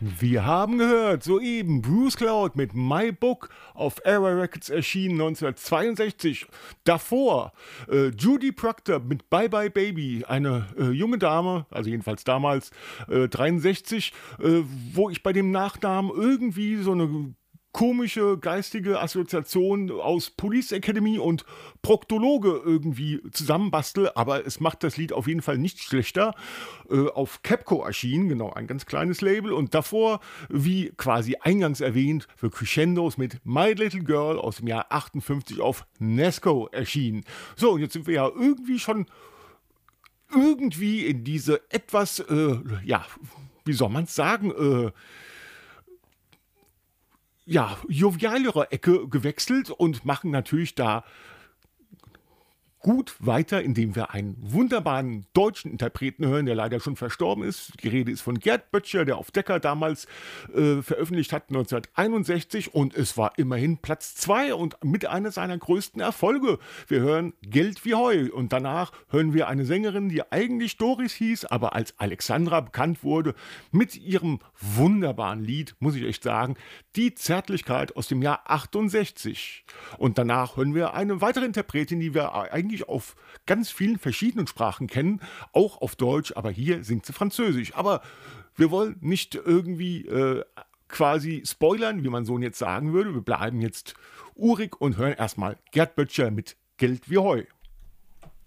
Wir haben gehört, soeben Bruce Cloud mit My Book auf Era Records erschienen 1962. Davor Judy Proctor mit Bye Bye Baby, eine junge Dame, also jedenfalls damals 63, wo ich bei dem Nachnamen irgendwie so eine komische geistige Assoziation aus Police Academy und Proktologe irgendwie zusammenbastel, aber es macht das Lied auf jeden Fall nicht schlechter. Auf Capco erschienen, genau, ein ganz kleines Label, und davor, wie quasi eingangs erwähnt, für Crescendos mit My Little Girl aus dem Jahr 58 auf Nesco erschienen. So, und jetzt sind wir ja irgendwie schon in diese etwas, ja, wie soll man es sagen, ja, jovialere Ecke gewechselt und machen natürlich da gut weiter, indem wir einen wunderbaren deutschen Interpreten hören, der leider schon verstorben ist. Die Rede ist von Gerd Böttcher, der auf Decca damals veröffentlicht hat, 1961. Und es war immerhin Platz 2 und mit einer seiner größten Erfolge. Wir hören Geld wie Heu. Und danach hören wir eine Sängerin, die eigentlich Doris hieß, aber als Alexandra bekannt wurde, mit ihrem wunderbaren Lied, muss ich echt sagen, Die Zärtlichkeit aus dem Jahr 68. Und danach hören wir eine weitere Interpretin, die wir eigentlich auf ganz vielen verschiedenen Sprachen kennen, auch auf Deutsch, aber hier singt sie Französisch. Aber wir wollen nicht irgendwie quasi spoilern, wie mein Sohn jetzt sagen würde. Wir bleiben jetzt urig und hören erstmal Gerd Böttcher mit Geld wie Heu.